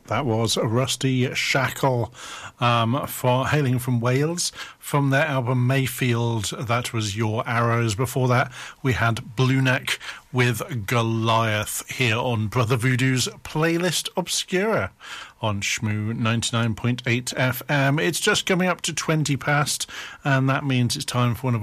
That was Rusty Shackle, hailing from Wales, from their album Mayfield. That was Your Arrows. Before that, we had Blue Neck with Goliath here on Brother Voodoo's Playlist Obscura on Shmoo 99.8 FM. It's just coming up to 20 past, and that means it's time for one of